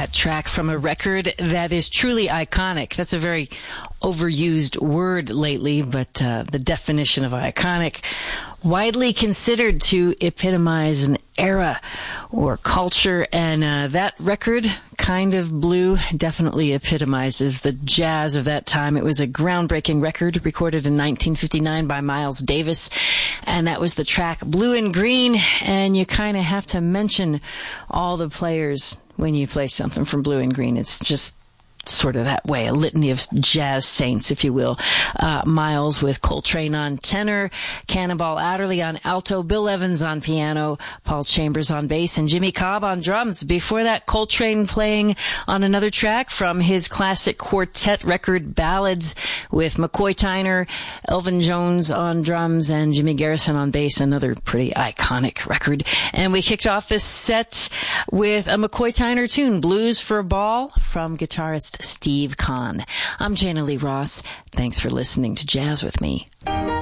that track from a record that is truly iconic. That's a very overused word lately, but the definition of iconic, widely considered to epitomize an era or culture, and that record, Kind of Blue, definitely epitomizes the jazz of that time. It was a groundbreaking record recorded in 1959 by Miles Davis, and that was the track Blue and Green, and you kind of have to mention all the players when you play something from Blue and Green. It's just sort of that way, a litany of jazz saints, if you will. Miles with Coltrane on tenor, Cannonball Adderley on alto, Bill Evans on piano, Paul Chambers on bass, and Jimmy Cobb on drums. Before that, Coltrane playing on another track from his classic quartet record, Ballads, with McCoy Tyner, Elvin Jones on drums, and Jimmy Garrison on bass, another pretty iconic record. And we kicked off this set with a McCoy Tyner tune, Blues for a Ball, from guitarist Steve Kahn. I'm Jana Lee Ross. Thanks for listening to Jazz with Me.